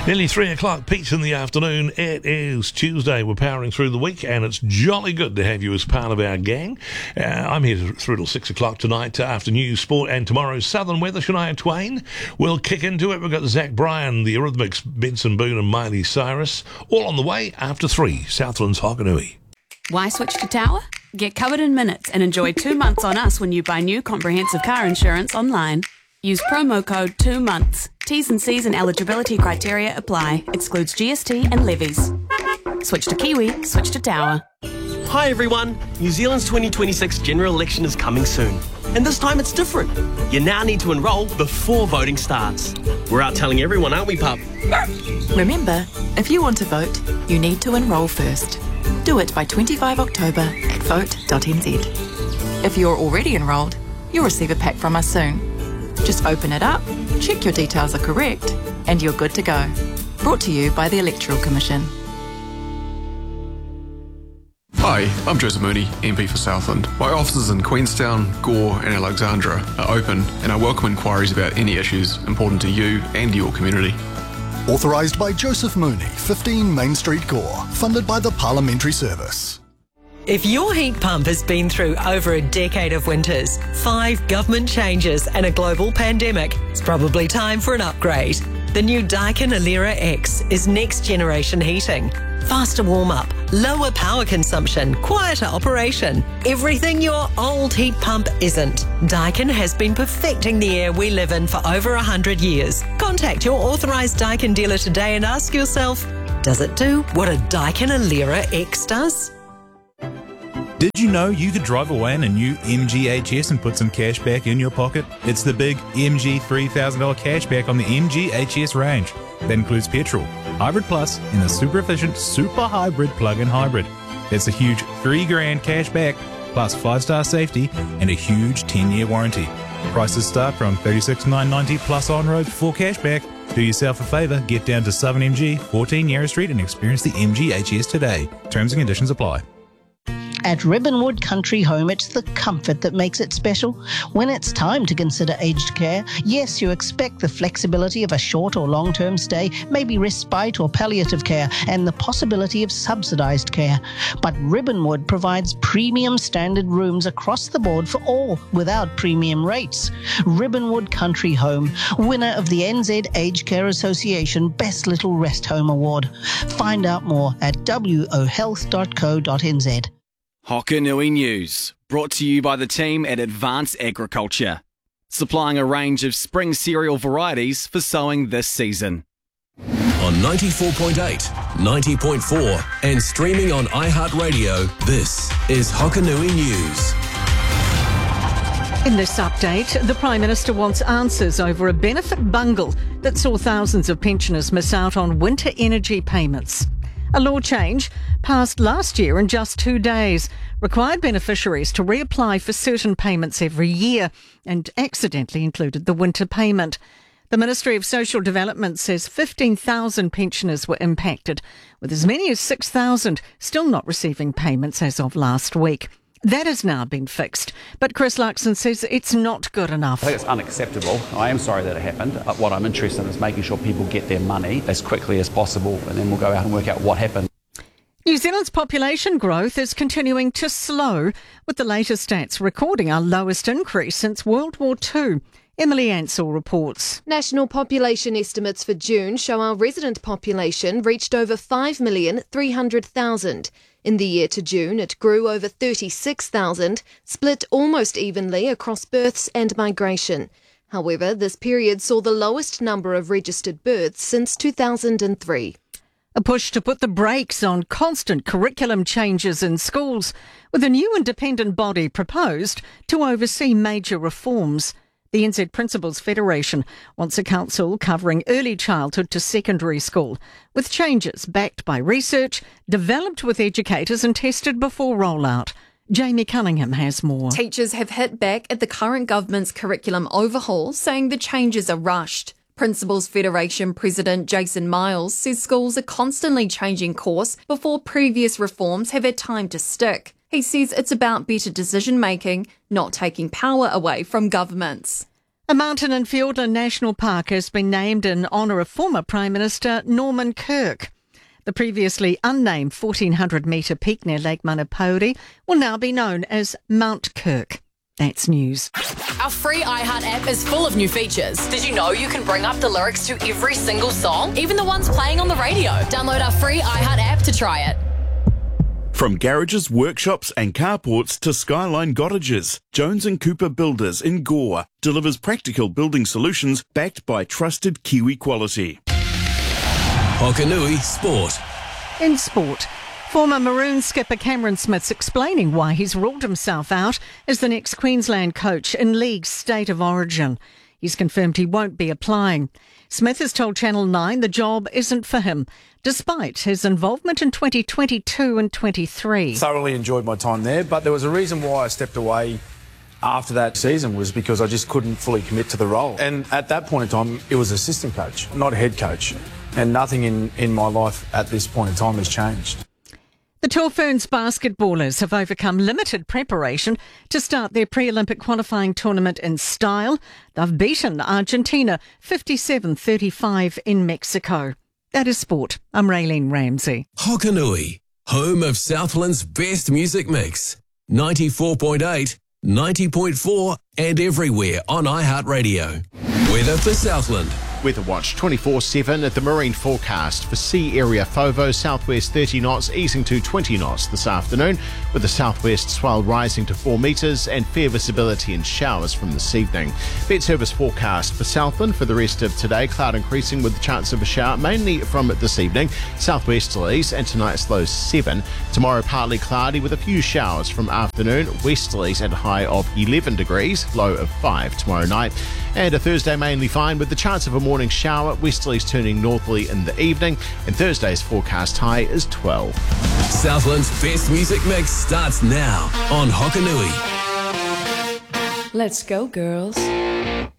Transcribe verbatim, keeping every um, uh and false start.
Nearly three o'clock, Pete's in the afternoon. It is Tuesday. We're powering through the week, and it's jolly good to have you as part of our gang. Uh, I'm here through till six o'clock tonight uh, after news, sport, and tomorrow's Southern weather. Shania Twain. We'll kick into it. We've got Zach Bryan, the Eurythmics, Benson Boone, and Miley Cyrus, all on the way after three. Southland's Hokanui. Why switch to Tower? Get covered in minutes and enjoy two months on us when you buy new comprehensive car insurance online. Use promo code two months. T's and C's and eligibility criteria apply. Excludes G S T and levies. Switch to Kiwi, switch to Tower. Hi everyone. New Zealand's twenty twenty-six general election is coming soon. And this time it's different. You now need to enrol before voting starts. We're out telling everyone, aren't we, pup? Remember, if you want to vote, you need to enrol first. Do it by twenty-fifth of October at vote dot n z. If you're already enrolled, you'll receive a pack from us soon. Just open it up, check your details are correct, and you're good to go. Brought to you by the Electoral Commission. Hi, I'm Joseph Mooney, M P for Southland. My offices in Queenstown, Gore and Alexandra are open, and I welcome inquiries about any issues important to you and your community. Authorised by Joseph Mooney, fifteen Main Street, Gore. Funded by the Parliamentary Service. If your heat pump has been through over a decade of winters, five government changes and a global pandemic, it's probably time for an upgrade. The new Daikin Alera X is next generation heating. Faster warm-up, lower power consumption, quieter operation. Everything your old heat pump isn't. Daikin has been perfecting the air we live in for over one hundred years. Contact your authorised Daikin dealer today and ask yourself, does it do what a Daikin Alera X does? Did you know you could drive away in a new M G H S and put some cash back in your pocket? It's the big M G three thousand dollars cashback on the M G H S range. That includes petrol, Hybrid Plus, and the super efficient Super Hybrid plug-in hybrid. It's a huge three grand cash back, plus five-star safety and a huge ten-year warranty. Prices start from thirty-six thousand nine hundred ninety dollars plus on-road before cashback. Do yourself a favour, get down to Southern M G, fourteen Yarra Street, and experience the M G H S today. Terms and conditions apply. At Ribbonwood Country Home, it's the comfort that makes it special. When it's time to consider aged care, yes, you expect the flexibility of a short or long-term stay, maybe respite or palliative care, and the possibility of subsidised care. But Ribbonwood provides premium standard rooms across the board for all, without premium rates. Ribbonwood Country Home, winner of the N Z Aged Care Association Best Little Rest Home Award. Find out more at w o health dot co dot n z. Hokanui News, brought to you by the team at Advanced Agriculture, supplying a range of spring cereal varieties for sowing this season. On ninety-four point eight, ninety point four and streaming on iHeartRadio, this is Hokanui News. In this update, the Prime Minister wants answers over a benefit bungle that saw thousands of pensioners miss out on winter energy payments. A law change passed last year in just two days required beneficiaries to reapply for certain payments every year and accidentally included the winter payment. The Ministry of Social Development says fifteen thousand pensioners were impacted, with as many as six thousand still not receiving payments as of last week. That has now been fixed, but Chris Luxon says it's not good enough. I think it's unacceptable. I am sorry that it happened, but what I'm interested in is making sure people get their money as quickly as possible, and then we'll go out and work out what happened. New Zealand's population growth is continuing to slow, with the latest stats recording our lowest increase since World War Two. Emily Ansell reports. National population estimates for June show our resident population reached over five million three hundred thousand. In the year to June, it grew over thirty-six thousand, split almost evenly across births and migration. However, this period saw the lowest number of registered births since two thousand three. A push to put the brakes on constant curriculum changes in schools, with a new independent body proposed to oversee major reforms. The N Z Principals Federation wants a council covering early childhood to secondary school, with changes backed by research, developed with educators and tested before rollout. Jamie Cunningham has more. Teachers have hit back at the current government's curriculum overhaul, saying the changes are rushed. Principals Federation President Jason Miles says schools are constantly changing course before previous reforms have had time to stick. He says it's about better decision-making, not taking power away from governments. A mountain in Fiordland National Park has been named in honour of former Prime Minister Norman Kirk. The previously unnamed fourteen hundred metre peak near Lake Manapouri will now be known as Mount Kirk. That's news. Our free iHeart app is full of new features. Did you know you can bring up the lyrics to every single song, even the ones playing on the radio? Download our free iHeart app to try it. From garages, workshops and carports to Skyline Cottages, Jones and Cooper Builders in Gore delivers practical building solutions backed by trusted Kiwi quality. Hokanui Sport. In sport, former Maroon skipper Cameron Smith's explaining why he's ruled himself out as the next Queensland coach in League's State of Origin. He's confirmed he won't be applying. Smith has told Channel nine the job isn't for him, despite his involvement in twenty twenty-two and twenty-three. Thoroughly enjoyed my time there, but there was a reason why I stepped away after that season was because I just couldn't fully commit to the role. And at that point in time, it was assistant coach, not head coach. And nothing in, in my life at this point in time has changed. The Tall Ferns basketballers have overcome limited preparation to start their pre-Olympic qualifying tournament in style. They've beaten Argentina fifty-seven thirty-five in Mexico. That is sport. I'm Raylene Ramsey. Hokanui, home of Southland's best music mix. ninety-four point eight, ninety point four and everywhere on iHeartRadio. Weather for Southland. Weather Watch twenty-four seven at the marine forecast for sea area FOVO, southwest thirty knots, easing to twenty knots this afternoon, with the southwest swell rising to four metres and fair visibility and showers from this evening. Met Service forecast for Southland for the rest of today, cloud increasing with the chance of a shower, mainly from this evening, southwesterlies, and tonight's low seven. Tomorrow partly cloudy with a few showers from afternoon, westerlies at a high of eleven degrees, low of five tomorrow night. And a Thursday mainly fine with the chance of a morning shower, westerlies turning northerly in the evening, and Thursday's forecast high is twelve. Southland's best music mix starts now on Hokanui. Let's go, girls.